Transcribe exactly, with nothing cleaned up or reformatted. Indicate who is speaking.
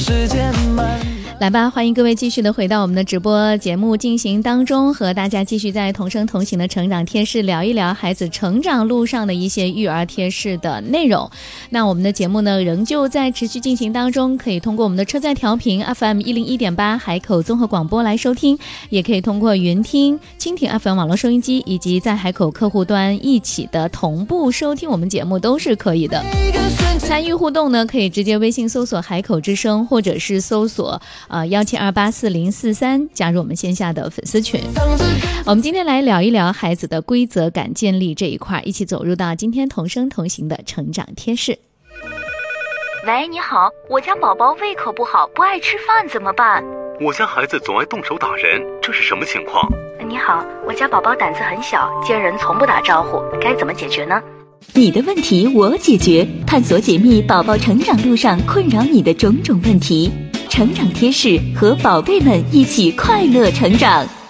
Speaker 1: 时间慢。
Speaker 2: 来吧，欢迎各位继续的回到我们的直播节目进行当中，和大家继续在同声同行的成长贴士聊一聊孩子成长路上的一些育儿贴士的内容。那我们的节目呢仍旧在持续进行当中，可以通过我们的车载调频 F M 一零一点八 海口综合广播来收听，也可以通过云听、蜻蜓 F M 网络收音机，以及在海口客户端一起的同步收听我们节目都是可以的。参与互动呢，可以直接微信搜索海口之声，或者是搜索呃幺七二八四零四三，加入我们线下的粉丝群。我们今天来聊一聊孩子的规则感建立这一块，一起走入到今天同声同行的成长贴士。
Speaker 3: 喂，你好，我家宝宝胃口不好，不爱吃饭怎么办？
Speaker 4: 我家孩子总爱动手打人，这是什么情况？
Speaker 3: 你好，我家宝宝胆子很小，见人从不打招呼，该怎么解决呢？
Speaker 5: 你的问题我解决，探索解密宝宝成长路上困扰你的种种问题，成长贴士，和宝贝们一起快乐成长。